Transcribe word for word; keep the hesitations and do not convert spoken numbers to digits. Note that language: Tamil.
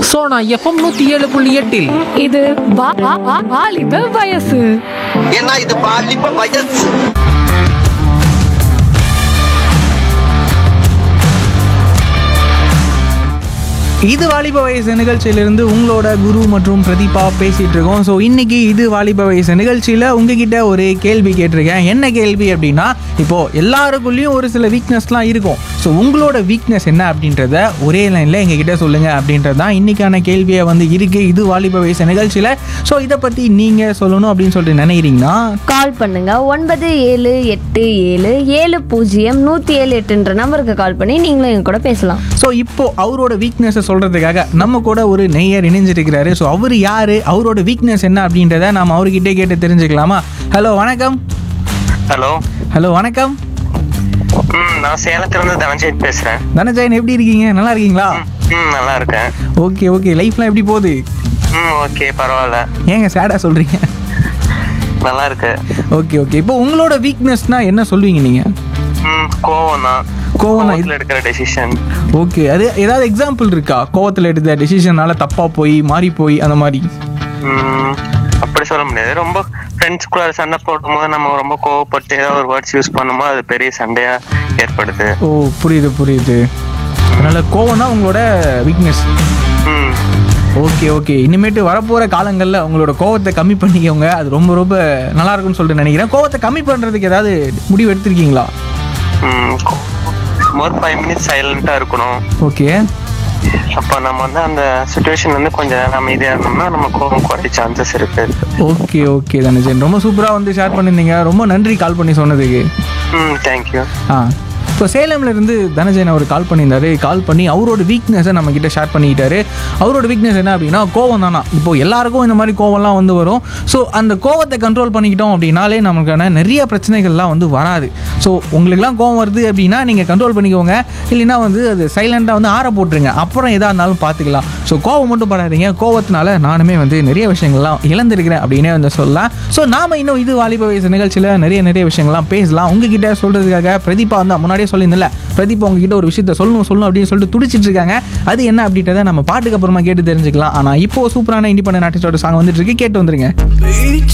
சோனா எஃப்எம் நூத்தி ஏழு புள்ளி எட்டில் இது வா- வா- வா- வாலிப வயசு. ஏன்னா இது பாலிப்ப வயசு. இது வாலிப வயசு நிகழ்ச்சியிலிருந்து உங்களோட குரு மற்றும் பிரதீபா பேசிகிட்டு இருக்கோம். ஸோ இன்றைக்கி இது வாலிப வயசு நிகழ்ச்சியில் உங்ககிட்ட ஒரு கேள்வி கேட்டிருக்கேன். என்ன கேள்வி அப்படின்னா, இப்போது எல்லாருக்குள்ளேயும் ஒரு சில வீக்னஸ்லாம் இருக்கும். ஸோ உங்களோட வீக்னஸ் என்ன அப்படின்றத ஒரே லைனில் எங்ககிட்ட சொல்லுங்கள் அப்படின்றது தான் இன்றைக்கான கேள்வியை வந்து இருக்குது இது வாலிப வயசு நிகழ்ச்சியில். ஸோ இதை பற்றி நீங்கள் சொல்லணும் அப்படின்னு சொல்லிட்டு நினைக்கிறீங்கன்னா கால் பண்ணுங்க ஒன்பது ஏழு எட்டு ஏழு ஏழு பூஜ்ஜியம் நூற்றி ஏழு எட்டுன்ற நம்பருக்கு கால் பண்ணி நீங்களும் எங்க கூட பேசலாம். ஸோ இப்போ அவரோட வீக்னஸை சொல்கிறதுக்காக நம்ம கூட ஒரு நெய்யர் இணைஞ்சிருக்கிறாரு. ஸோ அவர் யார், அவரோட வீக்னஸ் என்ன அப்படின்றத நாம் அவர்கிட்டே கேட்டு தெரிஞ்சுக்கலாமா? ஹலோ வணக்கம். ஹலோ ஹலோ வணக்கம். ம் நான் சேலத்துலேருந்து தனஞ்சயன் பேசுகிறேன். தனஜயன் எப்படி இருக்கீங்க? நல்லா இருக்கீங்களா? ம் நல்லா இருக்கேன். Okay okay. லைஃப்லாம் எப்படி போகுது? ம் ஓகே பரவாயில்ல. ஏங்க சேடாக சொல்கிறீங்க? நல்லா இருக்கு. Okay okay. இப்போ உங்களோட வீக்னஸ்னால் என்ன சொல்லுவீங்க நீங்கள்? ம் கோவம் தான். கோவம் தான். கோவத்தில் எடுக்கிற டெசிஷன். ஓகே. அது ஏதாவது எக்ஸாம்பிள் இருக்கா? கோவத்தில் எடுத்த டெசிஷனால தப்பாக போய் மாறி போய் அந்த மாதிரி? ம் அப்படி சொல்ல முடியாது. ரொம்ப ஃப்ரெண்ட்ஸ்குள்ள சண்டை போடும்போது நம்ம ரொம்ப கோவப்பட்டு ஏதாவது ஒரு வேர்ட்ஸ் யூஸ் பண்ணும்போது அது பெரிய சண்டையாக ஏற்படுது. ஓ புரியுது புரியுது. அதனால் கோவம் தான் உங்களோட வீக்னஸ். ம் ஓகே ஓகே. இனிமேட்டு வரப்போகிற காலங்களில் உங்களோட கோவத்தை கம்மி பண்ணிக்கோங்க. அது ரொம்ப ரொம்ப நல்லா இருக்கும்னு சொல்லிட்டு நினைக்கிறேன். கோவத்தை கம்மி பண்ணுறதுக்கு ஏதாவது முடிவு எடுத்திருக்கீங்களா? ம் ஒரு ஃபைவ் மினிட்ஸ் சைலண்ட்டாக இருக்கணும். ஓகே. அப்போ நம்ம வந்து அந்த சுச்சுவேஷன் வந்து கொஞ்சம் நேரம் அமைதியாக இருந்தோம்னா நம்ம கோவம் குறைய சான்சஸ் இருக்கு. ஓகே ஓகே தனுஜன், ரொம்ப சூப்பராக வந்து ஷேர் பண்ணியிருந்தீங்க. ரொம்ப நன்றி கால் பண்ணி சொன்னதுக்கு. ம் தேங்க்யூ. ஆ இப்போ சேலம்ல இருந்து தனஜன் அவர் கால் பண்ணியிருந்தாரு. கால் பண்ணி அவரோட வீக்னஸை நம்ம கிட்ட ஷேர் பண்ணிக்கிட்டாரு. அவரோட வீக்னஸ் என்ன அப்படின்னா கோவம் தானா. இப்போ எல்லாருக்கும் இந்த மாதிரி கோவம்லாம் வந்து வரும். ஸோ அந்த கோவத்தை கண்ட்ரோல் பண்ணிக்கிட்டோம் அப்படின்னாலே நமக்கான நிறைய பிரச்சனைகள்லாம் வந்து வராது. ஸோ உங்களுக்குலாம் கோவம் வருது அப்படின்னா நீங்கள் கண்ட்ரோல் பண்ணிக்கோங்க. இல்லைன்னா வந்து அது சைலண்டாக வந்து ஆற போட்டுருங்க. அப்புறம் எதாக இருந்தாலும் பார்த்துக்கலாம். ஸோ கோவம் மட்டும் படாதீங்க. கோவத்தினால நானுமே வந்து நிறைய விஷயங்கள்லாம் இழந்திருக்கிறேன் அப்படின்னே வந்து சொல்லலாம். ஸோ நாம் இன்னும் இது வாலிப வயசு நிகழ்ச்சியில் நிறைய நிறைய விஷயங்கள்லாம் பேசலாம். உங்ககிட்ட சொல்கிறதுக்காக பிரதீபா வந்து முன்னாடியே சொல்லியிருந்தில்ல, பிரதீபா உங்ககிட்ட ஒரு விஷயத்த சொல்லணும் சொல்லணும் அப்படின்னு சொல்லிட்டு துடிச்சிட்டு இருக்காங்க. அது என்ன அப்படின்றத நம்ம பாட்டுக்கு அப்புறமா கேட்டு தெரிஞ்சுக்கலாம். ஆனால் இப்போ சூப்பரான இண்டிபெண்டன்ட் ஆர்டிஸ்டோட சாங் வந்துட்டு இருக்கு, கேட்டு வந்துருங்க.